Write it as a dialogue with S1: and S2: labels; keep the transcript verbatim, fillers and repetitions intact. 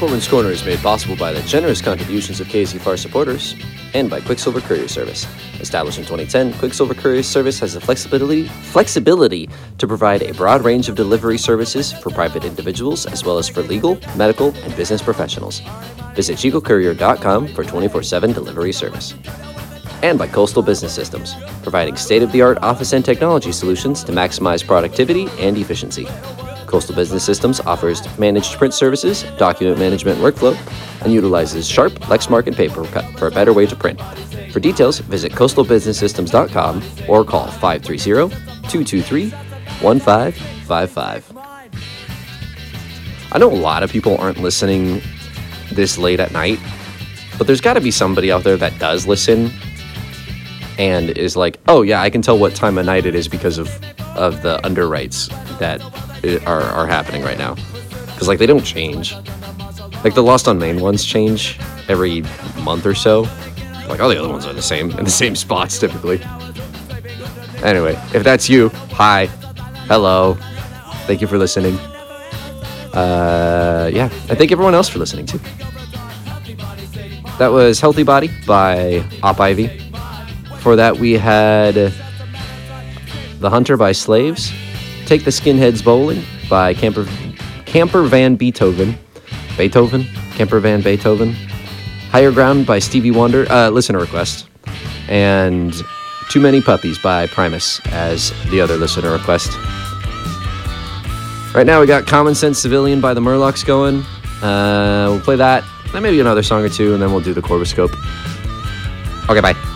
S1: Foreman's Corner is made possible by the generous contributions of K Z F A R supporters and by Quicksilver Courier Service. Established in twenty ten, Quicksilver Courier Service has the flexibility flexibility to provide a broad range of delivery services for private individuals as well as for legal, medical, and business professionals. Visit chico courier dot com for twenty-four seven delivery service. And by Coastal Business Systems, providing state-of-the-art office and technology solutions to maximize productivity and efficiency. Coastal Business Systems offers managed print services, document management workflow, and utilizes Sharp, Lexmark, and Papercut for a better way to print. For details, visit coastal business systems dot com or call five three zero, two two three, one five five five. I know a lot of people aren't listening this late at night, but there's got to be somebody out there that does listen and is like, oh yeah, I can tell what time of night it is because of, of the underwrites that are, are happening right now. Because like they don't change. Like the Lost on Main ones change every month or so. Like all the other ones are the same, in the same spots typically. Anyway, if that's you, hi, hello, thank you for listening. Uh, yeah, I thank everyone else for listening too. That was Healthy Body by Op Ivy. For that we had The Hunter by Slaves, Take the Skinheads Bowling by Camper Camper Van Beethoven, Beethoven, Camper Van Beethoven, Higher Ground by Stevie Wonder, uh, listener request, and Too Many Puppies by Primus as the other listener request. Right now we got Common Sense Civilian by the Murlocs going. Uh, we'll play that, then maybe another song or two, and then we'll do the Corvuscope. Okay, bye.